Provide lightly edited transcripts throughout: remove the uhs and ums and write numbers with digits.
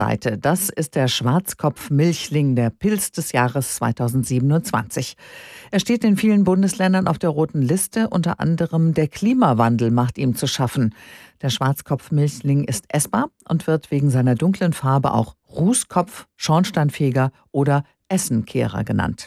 Seite. Das ist der Schwarzkopf-Milchling, der Pilz des Jahres 2027. Er steht in vielen Bundesländern auf der roten Liste. Unter anderem der Klimawandel macht ihm zu schaffen. Der Schwarzkopf-Milchling ist essbar und wird wegen seiner dunklen Farbe auch Rußkopf, Schornsteinfeger oder Essenkehrer genannt.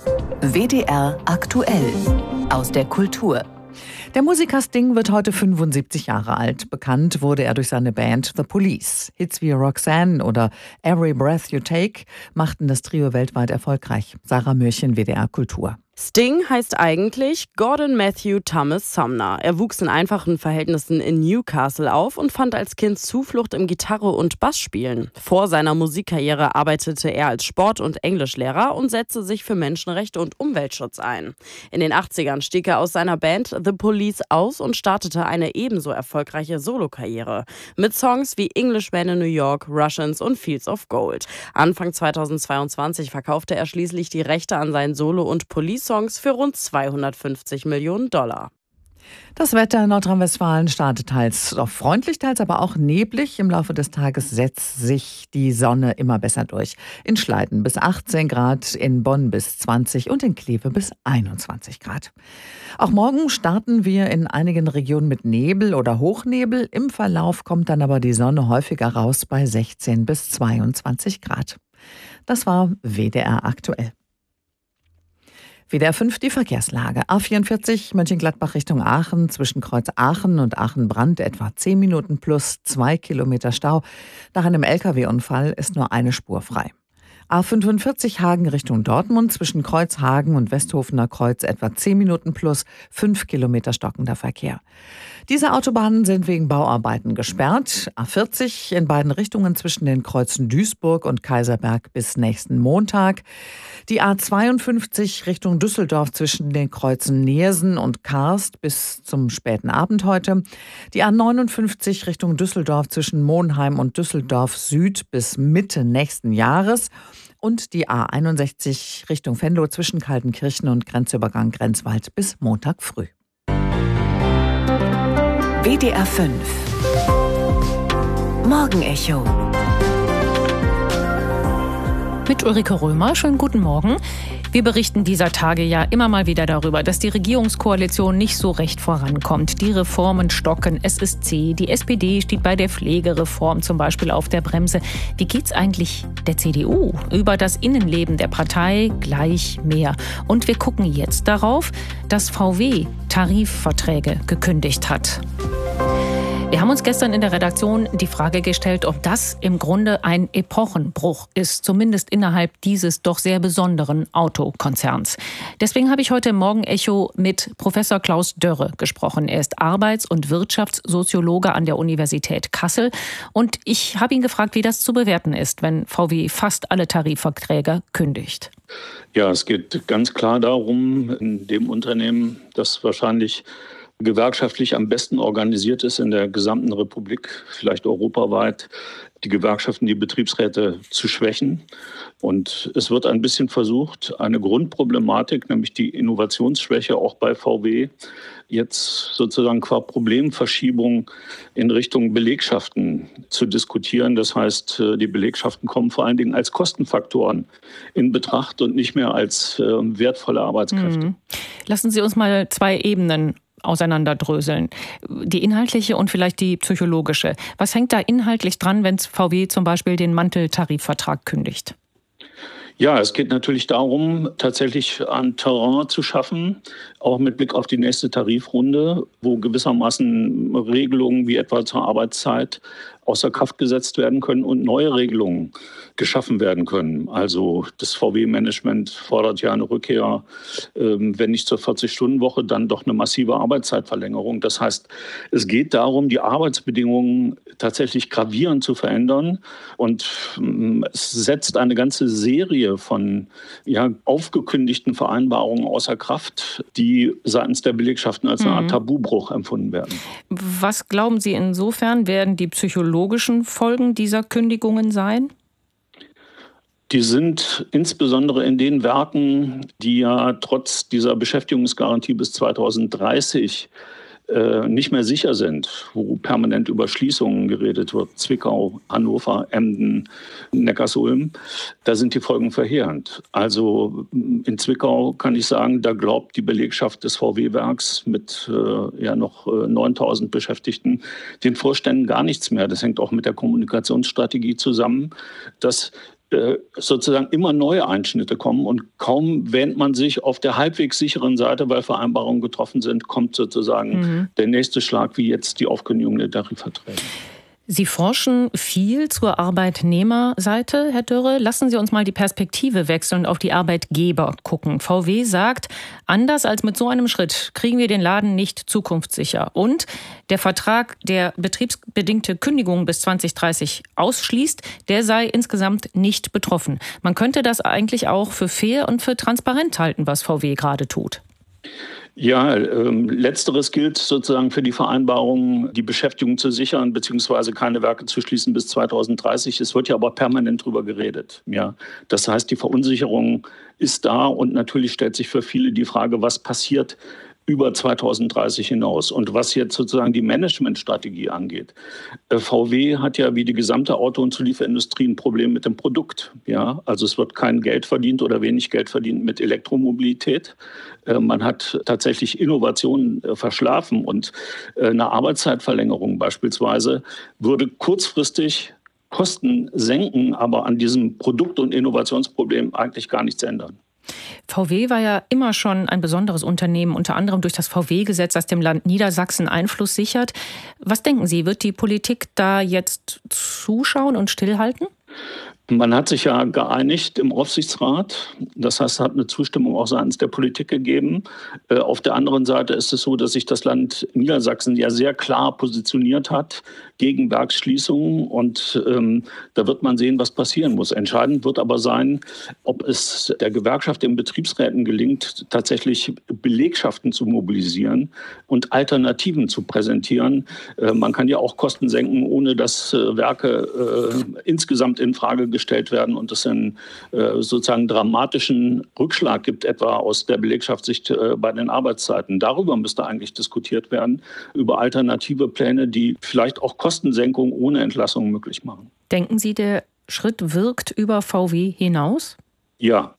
WDR aktuell aus der Kultur. Der Musiker Sting wird heute 75 Jahre alt. Bekannt wurde er durch seine Band The Police. Hits wie Roxanne oder Every Breath You Take machten das Trio weltweit erfolgreich. Sarah Mürchen, WDR Kultur. Sting heißt eigentlich Gordon Matthew Thomas Sumner. Er wuchs in einfachen Verhältnissen in Newcastle auf und fand als Kind Zuflucht im Gitarre- und Bassspielen. Vor seiner Musikkarriere arbeitete er als Sport- und Englischlehrer und setzte sich für Menschenrechte und Umweltschutz ein. In den 80ern stieg er aus seiner Band The Police aus und startete eine ebenso erfolgreiche Solokarriere. Mit Songs wie Englishman in New York, Russians und Fields of Gold. Anfang 2022 verkaufte er schließlich die Rechte an seinen Solo- und Police-Songs für rund 250 Millionen $. Das Wetter in Nordrhein-Westfalen startet teils freundlich, teils aber auch neblig. Im Laufe des Tages setzt sich die Sonne immer besser durch. In Schleiden bis 18 Grad, in Bonn bis 20 und in Kleve bis 21 Grad. Auch morgen starten wir in einigen Regionen mit Nebel oder Hochnebel. Im Verlauf kommt dann aber die Sonne häufiger raus bei 16 bis 22 Grad. Das war WDR aktuell. WDR 5 die Verkehrslage. A44 Mönchengladbach Richtung Aachen, zwischen Kreuz Aachen und Aachen-Brand etwa 10 Minuten plus 2 Kilometer Stau. Nach einem Lkw-Unfall ist nur eine Spur frei. A45 Hagen Richtung Dortmund, zwischen Kreuz Hagen und Westhofener Kreuz etwa 10 Minuten plus 5 Kilometer stockender Verkehr. Diese Autobahnen sind wegen Bauarbeiten gesperrt. A40 in beiden Richtungen zwischen den Kreuzen Duisburg und Kaiserberg bis nächsten Montag. Die A52 Richtung Düsseldorf zwischen den Kreuzen Neersen und Karst bis zum späten Abend heute. Die A59 Richtung Düsseldorf zwischen Monheim und Düsseldorf Süd bis Mitte nächsten Jahres. Und die A61 Richtung Venlo zwischen Kaltenkirchen und Grenzübergang Grenzwald bis Montag früh. WDR 5 Morgenecho mit Ulrike Römer. Schönen guten Morgen. Wir berichten dieser Tage ja immer mal wieder darüber, dass die Regierungskoalition nicht so recht vorankommt. Die Reformen stocken, es ist zäh. Die SPD steht bei der Pflegereform zum Beispiel auf der Bremse. Wie geht's eigentlich der CDU? Über das Innenleben der Partei gleich mehr. Und wir gucken jetzt darauf, dass VW Tarifverträge gekündigt hat. Wir haben uns gestern in der Redaktion die Frage gestellt, ob das im Grunde ein Epochenbruch ist, zumindest innerhalb dieses doch sehr besonderen Autokonzerns. Deswegen habe ich heute im Morgenecho mit Professor Klaus Dörre gesprochen. Er ist Arbeits- und Wirtschaftssoziologe an der Universität Kassel. Und ich habe ihn gefragt, wie das zu bewerten ist, wenn VW fast alle Tarifverträge kündigt. Ja, es geht ganz klar darum, in dem Unternehmen, das wahrscheinlich gewerkschaftlich am besten organisiert ist in der gesamten Republik, vielleicht europaweit, die Gewerkschaften, die Betriebsräte zu schwächen. Und es wird ein bisschen versucht, eine Grundproblematik, nämlich die Innovationsschwäche auch bei VW, jetzt sozusagen qua Problemverschiebung in Richtung Belegschaften zu diskutieren. Das heißt, die Belegschaften kommen vor allen Dingen als Kostenfaktoren in Betracht und nicht mehr als wertvolle Arbeitskräfte. Lassen Sie uns mal 2 Ebenen auseinanderdröseln. Die inhaltliche und vielleicht die psychologische. Was hängt da inhaltlich dran, wenn VW zum Beispiel den Manteltarifvertrag kündigt? Ja, es geht natürlich darum, tatsächlich ein Terrain zu schaffen, auch mit Blick auf die nächste Tarifrunde, wo gewissermaßen Regelungen wie etwa zur Arbeitszeit außer Kraft gesetzt werden können und neue Regelungen geschaffen werden können. Also das VW-Management fordert ja eine Rückkehr, wenn nicht zur 40-Stunden-Woche, dann doch eine massive Arbeitszeitverlängerung. Das heißt, es geht darum, die Arbeitsbedingungen tatsächlich gravierend zu verändern. Und es setzt eine ganze Serie von aufgekündigten Vereinbarungen außer Kraft, die seitens der Belegschaften als eine Art Tabubruch empfunden werden. Was glauben Sie insofern, werden die psychologischen Folgen dieser Kündigungen sein? Die sind insbesondere in den Werken, die ja trotz dieser Beschäftigungsgarantie bis 2030 nicht mehr sicher sind, wo permanent über Schließungen geredet wird, Zwickau, Hannover, Emden, Neckarsulm, da sind die Folgen verheerend. Also in Zwickau kann ich sagen, da glaubt die Belegschaft des VW-Werks mit noch 9.000 Beschäftigten den Vorständen gar nichts mehr. Das hängt auch mit der Kommunikationsstrategie zusammen, dass sozusagen immer neue Einschnitte kommen und kaum wähnt man sich auf der halbwegs sicheren Seite, weil Vereinbarungen getroffen sind, kommt sozusagen der nächste Schlag, wie jetzt die Aufkündigung der Tarifverträge. Sie forschen viel zur Arbeitnehmerseite, Herr Dörre. Lassen Sie uns mal die Perspektive wechseln und auf die Arbeitgeber gucken. VW sagt, anders als mit so einem Schritt kriegen wir den Laden nicht zukunftssicher. Und der Vertrag, der betriebsbedingte Kündigungen bis 2030 ausschließt, der sei insgesamt nicht betroffen. Man könnte das eigentlich auch für fair und für transparent halten, was VW gerade tut. Ja, letzteres gilt sozusagen für die Vereinbarung, die Beschäftigung zu sichern bzw. keine Werke zu schließen bis 2030. Es wird ja aber permanent drüber geredet. Ja, das heißt, die Verunsicherung ist da und natürlich stellt sich für viele die Frage, was passiert über 2030 hinaus. Und was jetzt sozusagen die Managementstrategie angeht. VW hat ja wie die gesamte Auto- und Zulieferindustrie ein Problem mit dem Produkt. Ja, also es wird kein Geld verdient oder wenig Geld verdient mit Elektromobilität. Man hat tatsächlich Innovationen verschlafen und eine Arbeitszeitverlängerung beispielsweise würde kurzfristig Kosten senken, aber an diesem Produkt- und Innovationsproblem eigentlich gar nichts ändern. VW war ja immer schon ein besonderes Unternehmen, unter anderem durch das VW-Gesetz, das dem Land Niedersachsen Einfluss sichert. Was denken Sie, wird die Politik da jetzt zuschauen und stillhalten? Man hat sich ja geeinigt im Aufsichtsrat. Das heißt, es hat eine Zustimmung auch seitens der Politik gegeben. Auf der anderen Seite ist es so, dass sich das Land Niedersachsen ja sehr klar positioniert hat gegen Werksschließungen. Und da wird man sehen, was passieren muss. Entscheidend wird aber sein, ob es der Gewerkschaft, den Betriebsräten gelingt, tatsächlich Belegschaften zu mobilisieren und Alternativen zu präsentieren. Man kann ja auch Kosten senken, ohne dass Werke insgesamt in Frage gestellt werden und es einen sozusagen dramatischen Rückschlag gibt, etwa aus der Belegschaftssicht bei den Arbeitszeiten. Darüber müsste eigentlich diskutiert werden, über alternative Pläne, die vielleicht auch Kostensenkungen ohne Entlassung möglich machen. Denken Sie, der Schritt wirkt über VW hinaus? Ja,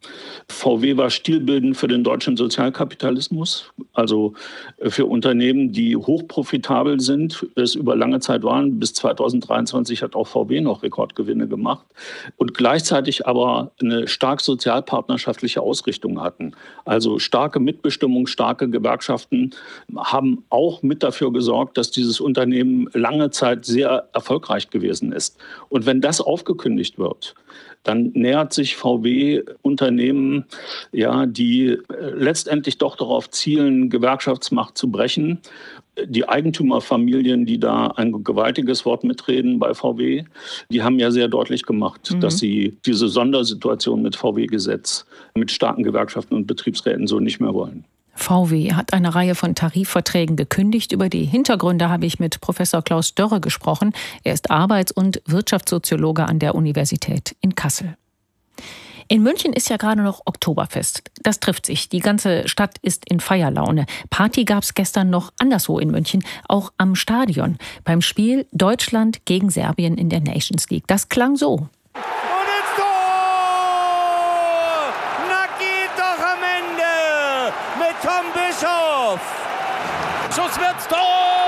VW war stilbildend für den deutschen Sozialkapitalismus, also für Unternehmen, die hochprofitabel sind, es über lange Zeit waren. Bis 2023 hat auch VW noch Rekordgewinne gemacht und gleichzeitig aber eine stark sozialpartnerschaftliche Ausrichtung hatten. Also starke Mitbestimmung, starke Gewerkschaften haben auch mit dafür gesorgt, dass dieses Unternehmen lange Zeit sehr erfolgreich gewesen ist. Und wenn das aufgekündigt wird, dann nähert sich VW Unternehmen, ja, die letztendlich doch darauf zielen, Gewerkschaftsmacht zu brechen. Die Eigentümerfamilien, die da ein gewaltiges Wort mitreden bei VW, die haben ja sehr deutlich gemacht, dass sie diese Sondersituation mit VW-Gesetz, mit starken Gewerkschaften und Betriebsräten so nicht mehr wollen. VW hat eine Reihe von Tarifverträgen gekündigt. Über die Hintergründe habe ich mit Professor Klaus Dörre gesprochen. Er ist Arbeits- und Wirtschaftssoziologe an der Universität in Kassel. In München ist ja gerade noch Oktoberfest. Das trifft sich. Die ganze Stadt ist in Feierlaune. Party gab es gestern noch anderswo in München, auch am Stadion. Beim Spiel Deutschland gegen Serbien in der Nations League. Das klang so. Tom Bischof. Schuss wird's Tor!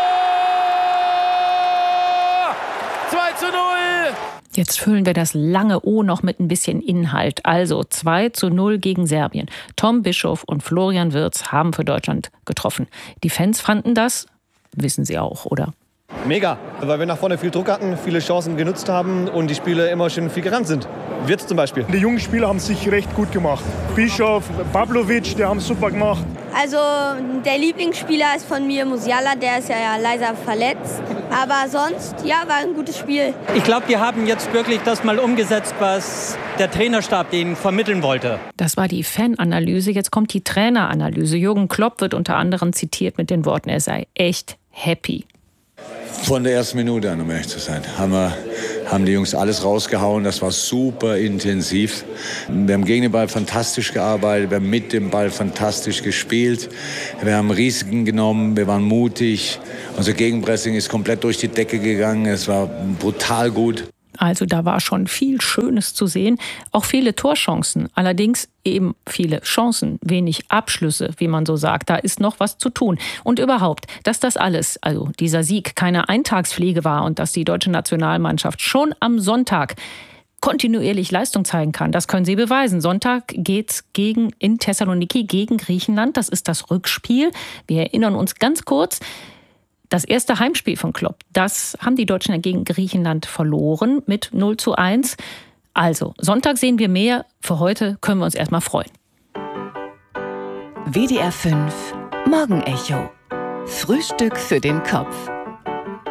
2:0. Jetzt füllen wir das lange O noch mit ein bisschen Inhalt. Also 2:0 gegen Serbien. Tom Bischof und Florian Wirtz haben für Deutschland getroffen. Die Fans fanden das, wissen Sie auch, oder? Mega, weil wir nach vorne viel Druck hatten, viele Chancen genutzt haben und die Spieler immer schön viel gerannt sind. Wirtz zum Beispiel. Die jungen Spieler haben sich recht gut gemacht. Bischof, Pavlovic, die haben es super gemacht. Also der Lieblingsspieler ist von mir Musiala, der ist ja leider verletzt. Aber sonst, ja, war ein gutes Spiel. Ich glaube, die haben jetzt wirklich das mal umgesetzt, was der Trainerstab denen vermitteln wollte. Das war die Fananalyse. Jetzt kommt die Traineranalyse. Jürgen Klopp wird unter anderem zitiert mit den Worten, er sei echt happy. Von der ersten Minute an, um ehrlich zu sein, haben haben die Jungs alles rausgehauen. Das war super intensiv. Wir haben gegen den Ball fantastisch gearbeitet, wir haben mit dem Ball fantastisch gespielt. Wir haben Risiken genommen, wir waren mutig. Unser Gegenpressing ist komplett durch die Decke gegangen. Es war brutal gut. Also da war schon viel Schönes zu sehen, auch viele Torchancen, allerdings eben viele Chancen, wenig Abschlüsse, wie man so sagt. Da ist noch was zu tun. Und überhaupt, dass das alles, also dieser Sieg, keine Eintagspflege war und dass die deutsche Nationalmannschaft schon am Sonntag kontinuierlich Leistung zeigen kann, das können sie beweisen. Sonntag geht's in Thessaloniki gegen Griechenland. Das ist das Rückspiel. Wir erinnern uns ganz kurz. Das erste Heimspiel von Klopp, das haben die Deutschen gegen Griechenland verloren mit 0:1. Also, Sonntag sehen wir mehr. Für heute können wir uns erstmal freuen. WDR 5 Morgenecho. Frühstück für den Kopf.